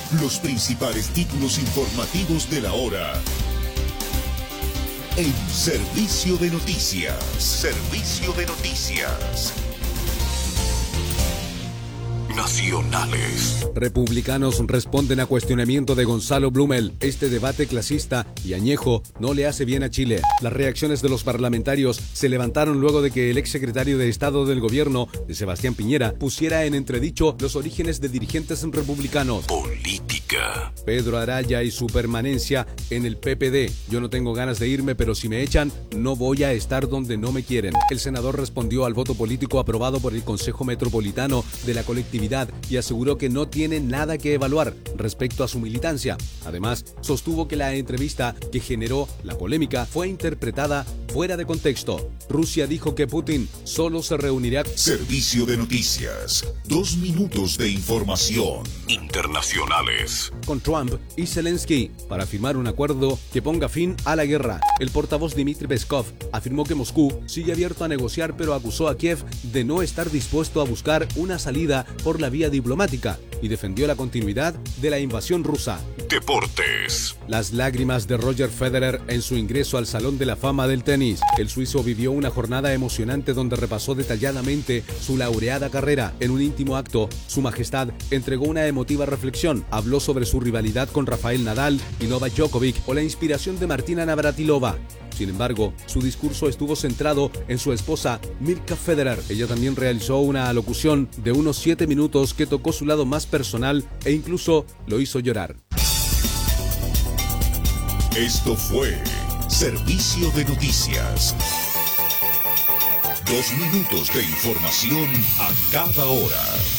Los principales títulos informativos de la hora. En Servicio de Noticias. Servicio de Noticias. Nacionales. Republicanos responden a cuestionamiento de Gonzalo Blumel. Este debate clasista y añejo no le hace bien a Chile. Las reacciones de los parlamentarios se levantaron luego de que el exsecretario de Estado del gobierno de Sebastián Piñera pusiera en entredicho los orígenes de dirigentes republicanos. Política. Pedro Araya y su permanencia en el PPD. Yo no tengo ganas de irme, pero si me echan, no voy a estar donde no me quieren. El senador respondió al voto político aprobado por el Consejo Metropolitano de la colectividad y aseguró que no tiene nada que evaluar respecto a su militancia. Además, sostuvo que la entrevista que generó la polémica fue interpretada fuera de contexto. Rusia dijo que Putin solo se reunirá. Servicio de Noticias. 2 minutos de información. Internacionales. Con Trump y Zelensky para firmar un acuerdo que ponga fin a la guerra. El portavoz Dmitry Peskov afirmó que Moscú sigue abierto a negociar, pero acusó a Kiev de no estar dispuesto a buscar una salida por la vía diplomática y defendió la continuidad de la invasión rusa. Deportes. Las lágrimas de Roger Federer en su ingreso al Salón de la Fama del tenis. El suizo vivió una jornada emocionante donde repasó detalladamente su laureada carrera. En un íntimo acto, Su Majestad entregó una emotiva reflexión. Habló sobre su rivalidad con Rafael Nadal y Novak Djokovic o la inspiración de Martina Navratilova. Sin embargo, su discurso estuvo centrado en su esposa Mirka Federer. Ella también realizó una alocución de unos 7 minutos que tocó su lado más personal e incluso lo hizo llorar. Esto fue Servicio de Noticias. 2 minutos de información a cada hora.